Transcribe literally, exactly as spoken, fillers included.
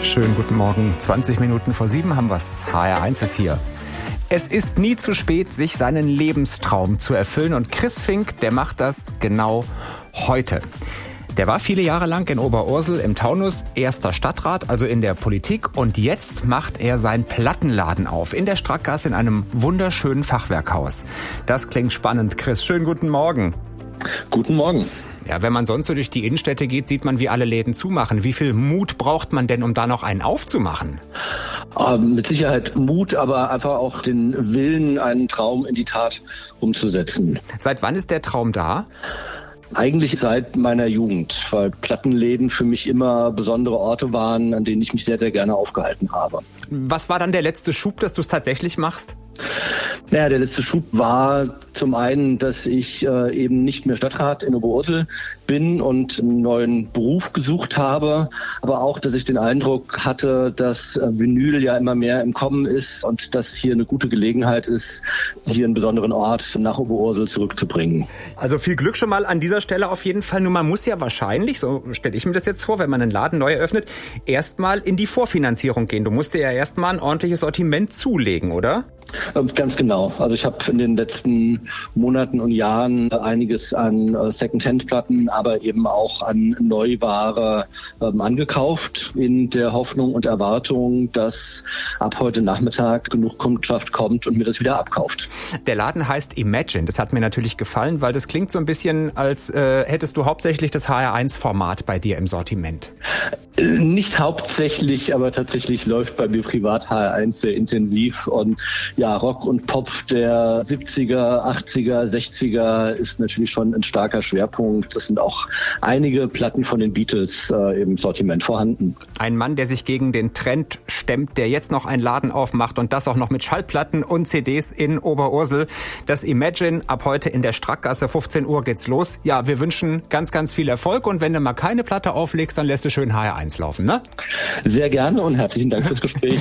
Schönen guten Morgen. zwanzig Minuten vor sieben haben wir's. H R eins ist hier. Es ist nie zu spät, sich seinen Lebenstraum zu erfüllen. Und Chris Fink, der macht das genau heute. Der war viele Jahre lang in Oberursel im Taunus erster Stadtrat, also in der Politik. Und jetzt macht er seinen Plattenladen auf in der Strackgasse in einem wunderschönen Fachwerkhaus. Das klingt spannend. Chris, schönen guten Morgen. Guten Morgen. Ja, wenn man sonst so durch die Innenstädte geht, sieht man, wie alle Läden zumachen. Wie viel Mut braucht man denn, um da noch einen aufzumachen? Ähm, mit Sicherheit Mut, aber einfach auch den Willen, einen Traum in die Tat umzusetzen. Seit wann ist der Traum da? Eigentlich seit meiner Jugend, weil Plattenläden für mich immer besondere Orte waren, an denen ich mich sehr, sehr gerne aufgehalten habe. Was war dann der letzte Schub, dass du es tatsächlich machst? Naja, der letzte Schub war zum einen, dass ich äh, eben nicht mehr Stadtrat in Oberursel bin und einen neuen Beruf gesucht habe, aber auch, dass ich den Eindruck hatte, dass äh, Vinyl ja immer mehr im Kommen ist und dass hier eine gute Gelegenheit ist, hier einen besonderen Ort nach Oberursel zurückzubringen. Also viel Glück schon mal an dieser Stelle auf jeden Fall. Nur man muss ja wahrscheinlich, so stelle ich mir das jetzt vor, wenn man einen Laden neu eröffnet, erstmal in die Vorfinanzierung gehen. Du musst dir ja erstmal ein ordentliches Sortiment zulegen, oder? Ganz genau. Also ich habe in den letzten Monaten und Jahren einiges an Second-Hand-Platten, aber eben auch an Neuware ähm, angekauft, in der Hoffnung und Erwartung, dass ab heute Nachmittag genug Kundschaft kommt und mir das wieder abkauft. Der Laden heißt Imagine. Das hat mir natürlich gefallen, weil das klingt so ein bisschen, als äh, hättest du hauptsächlich das H R eins Format bei dir im Sortiment. Nicht hauptsächlich, aber tatsächlich läuft bei mir privat H R eins sehr intensiv und ja, Rock und Pop der siebziger, achtziger, sechziger ist natürlich schon ein starker Schwerpunkt. Es sind auch einige Platten von den Beatles äh, im Sortiment vorhanden. Ein Mann, der sich gegen den Trend stemmt, der jetzt noch einen Laden aufmacht und das auch noch mit Schallplatten und C Ds in Oberursel. Das Imagine ab heute in der Strackgasse, fünfzehn Uhr geht's los. Ja, wir wünschen ganz, ganz viel Erfolg und wenn du mal keine Platte auflegst, dann lässt du schön H R eins laufen, ne? Sehr gerne und herzlichen Dank fürs Gespräch.